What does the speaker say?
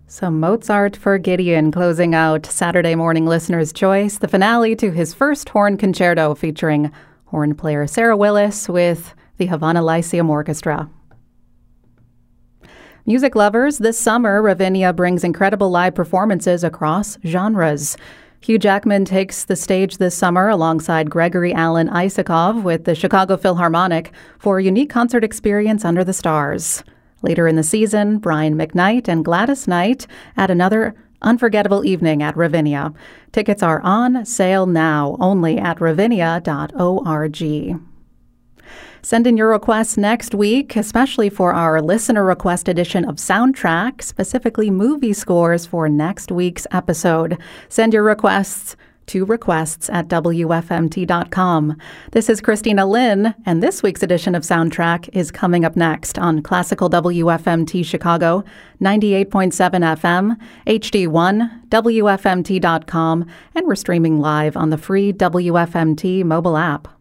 So Mozart for Gideon closing out Saturday morning listener's choice, the finale to his first horn concerto featuring horn player Sarah Willis with the Havana Lyceum Orchestra. Music lovers, this summer, Ravinia brings incredible live performances across genres. Hugh Jackman takes the stage this summer alongside Gregory Alan Isakov with the Chicago Philharmonic for a unique concert experience under the stars. Later in the season, Brian McKnight and Gladys Knight add another unforgettable evening at Ravinia. Tickets are on sale now, only at ravinia.org. Send in your requests next week, especially for our listener request edition of Soundtrack, specifically movie scores for next week's episode. Send your requests to requests@wfmt.com. This is Christina Lynn, and this week's edition of Soundtrack is coming up next on Classical WFMT Chicago, 98.7 FM, HD1, WFMT.com, and we're streaming live on the free WFMT mobile app.